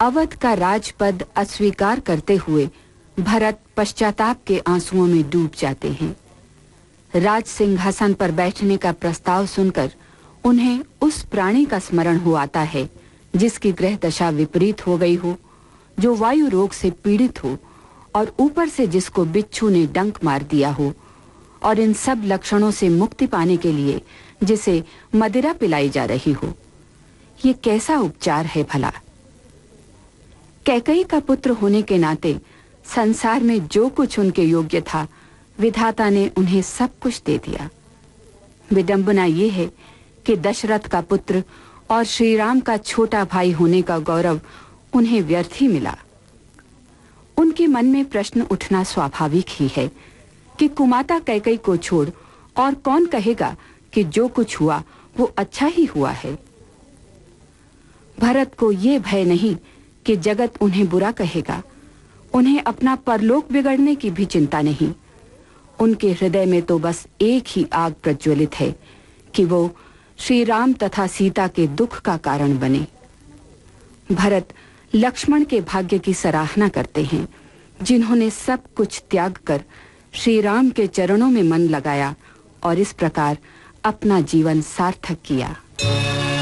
अवध का राजपद अस्वीकार करते हुए भरत पश्चाताप के आंसुओं में डूब जाते हैं। राज सिंहासन पर बैठने का प्रस्ताव सुनकर उन्हें उस प्राणी का स्मरण हो आता है जिसकी ग्रह दशा विपरीत हो गई हो, जो वायु रोग से पीड़ित हो और ऊपर से जिसको बिच्छू ने डंक मार दिया हो, और इन सब लक्षणों से मुक्ति पाने के लिए जिसे मदिरा पिलाई जा रही हो। ये कैसा उपचार है भला। कैकई का पुत्र होने के नाते संसार में जो कुछ उनके योग्य था, विधाता ने उन्हें सब कुछ दे दिया। विडंबना ये है कि दशरथ का पुत्र और श्री राम का छोटा भाई होने का गौरव उन्हें व्यर्थ ही मिला। उनके मन में प्रश्न उठना स्वाभाविक ही है कि कुमाता कैकई को छोड़ और कौन कहेगा कि जो कुछ हुआ वो अच्छा ही हुआ है। भरत को ये भय नहीं कि जगत उन्हें बुरा कहेगा, उन्हें अपना परलोक बिगड़ने की भी चिंता नहीं। उनके हृदय में तो बस एक ही आग प्रज्वलित है कि वो श्री राम तथा सीता के दुख का कारण बने। भरत लक्ष्मण के भाग्य की सराहना करते हैं, जिन्होंने सब कुछ त्याग कर श्री राम के चरणों में मन लगाया और इस प्रकार अपना जीवन सार्थक किया।